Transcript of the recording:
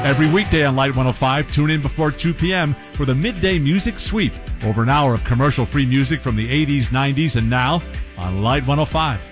Every weekday on Light 105, tune in before 2 p.m. for the Midday Music Sweep. Over an hour of commercial-free music from the 80s, 90s, and now on Light 105.